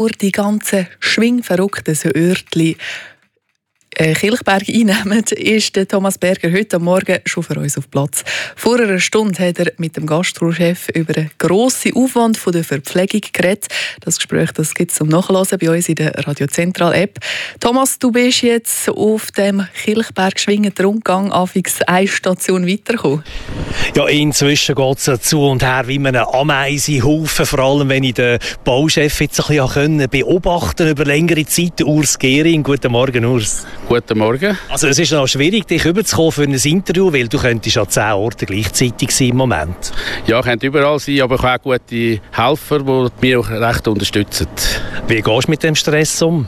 Durch die ganzen schwingverrückten Örtchen Kilchberg einnehmen, ist der Thomas Berger heute Morgen schon für uns auf Platz. Vor einer Stunde hat er mit dem Gastrochef über einen grossen Aufwand von der Verpflegung geredet. Das Gespräch gibt es zum Nachlesen bei uns in der Radio Zentral App. Thomas, du bist jetzt auf dem Kilchberg schwingenden Rundgang anfangs eine Station weitergekommen. Ja, inzwischen geht es zu und her wie einem Ameisenhaufen, vor allem wenn ich den Bauchef jetzt ein bisschen beobachten über längere Zeit. Urs Gehring, guten Morgen, Urs. Guten Morgen. Also es ist noch schwierig, dich rüberzukommen für ein Interview, weil du könntest an 10 Orten gleichzeitig sein im Moment. Ja, ich könnte überall sein, aber ich habe auch gute Helfer, die mich auch recht unterstützen. Wie gehst du mit dem Stress um?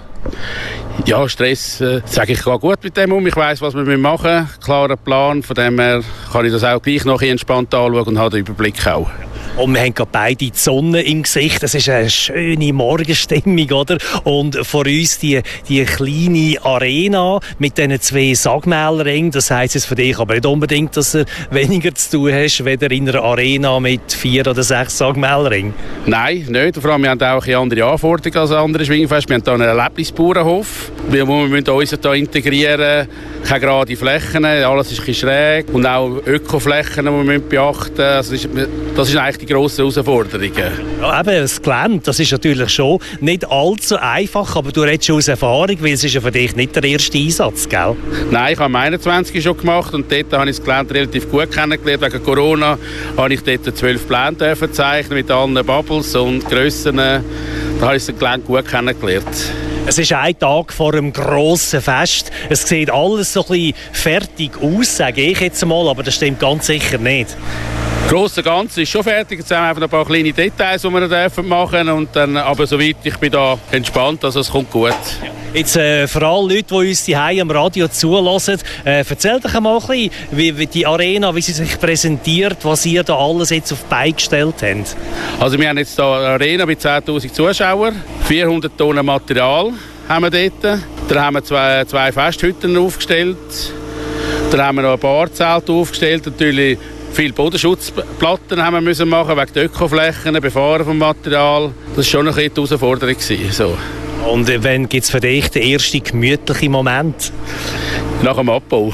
Ja, Stress, sage ich, gehe gut mit dem um. Ich weiss, was wir machen müssen. Klarer Plan, von dem her kann ich das auch gleich noch entspannt anschauen und habe den Überblick auch. Und wir haben gerade beide die Sonne im Gesicht. Es ist eine schöne Morgenstimmung, oder? Und vor uns die kleine Arena mit diesen 2 Sagmälerringen. Das heisst jetzt für dich aber nicht unbedingt, dass du weniger zu tun hast, weder in einer Arena mit 4 oder 6 Sagmälerringen. Nein, nicht. Vor allem, wir haben auch eine andere Anforderungen als andere Schwingfeste. Wir haben hier einen Erlebnisbauernhof, wo wir uns hier integrieren müssen. Keine gerade Flächen, alles ist ein bisschen schräg. Und auch Ökoflächen, die wir beachten müssen. Also das ist eigentlich die grossen Herausforderungen. Ja, eben, das Gelände, das ist natürlich schon nicht allzu einfach, aber du redest schon aus Erfahrung, weil es ist ja für dich nicht der erste Einsatz, gell? Nein, ich habe 21 schon gemacht und dort habe ich das Gelände relativ gut kennengelernt. Wegen Corona habe ich dort 12 Pläne zeichnen mit allen Bubbles und Grössen. Da habe ich das Gelände gut kennengelernt. Es ist ein Tag vor einem grossen Fest. Es sieht alles so ein bisschen fertig aus, sage ich jetzt mal, aber das stimmt ganz sicher nicht. Das grosse Ganze ist schon fertig. Jetzt haben wir einfach noch ein paar kleine Details, die wir noch machen dürfen. Und dann, aber soweit, ich bin da entspannt, also es kommt gut. Jetzt für alle Leute, die uns hier am Radio zulassen, erzähl doch mal ein bisschen, wie die Arena, wie sie sich präsentiert, was ihr da alles jetzt auf die Beine gestellt habt. Also wir haben jetzt hier eine Arena mit 10'000 Zuschauern, 400 Tonnen Material haben wir dort. Dann haben wir zwei Festhütten aufgestellt. Dann haben wir noch ein Barzelt aufgestellt, natürlich viele Bodenschutzplatten haben wir müssen machen wegen der Ökoflächen, Befahren vom Material. Das war schon ein bisschen die Herausforderung. So. Und wann gibt es für dich den ersten gemütlichen Moment? Nach dem Abbau.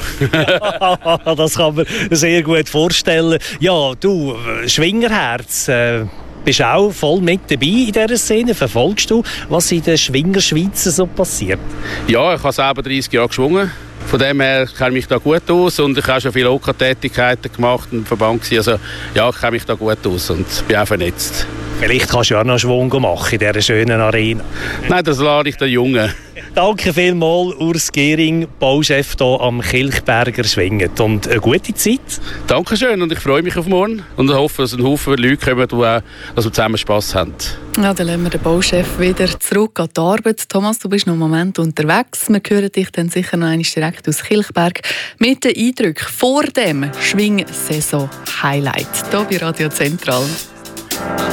Das kann man sehr gut vorstellen. Ja, du, Schwingerherz, bist auch voll mit dabei in dieser Szene. Verfolgst du, was in der Schwingerschweiz so passiert? Ja, ich habe selber 30 Jahre geschwungen. Von dem her kenne ich mich da gut aus und ich habe schon viele OK-Tätigkeiten gemacht im Verband. Also ja, ich kenne mich da gut aus und bin auch vernetzt. Vielleicht kannst du ja noch Schwung machen in dieser schönen Arena. Nein, das lade ich den Jungen. Danke vielmals, Urs Gehring, Bauchef hier am Kilchberger Schwingen. Und eine gute Zeit. Dankeschön und ich freue mich auf morgen und hoffe, dass ein Haufen Leute kommen, dass wir zusammen Spass haben. Ja, dann lassen wir den Bauchef wieder zurück an die Arbeit. Thomas, du bist noch einen Moment unterwegs. Wir hören dich dann sicher noch einmal direkt aus Kilchberg mit den Eindrücken vor dem Schwingsaison-Highlight hier bei Radio Zentral.